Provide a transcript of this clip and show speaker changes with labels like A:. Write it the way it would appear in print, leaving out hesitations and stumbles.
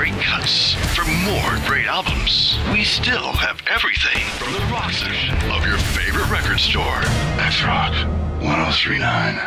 A: great cuts, for more great albums, we still have everything from the rock section of your favorite record store. That's Rock 1039.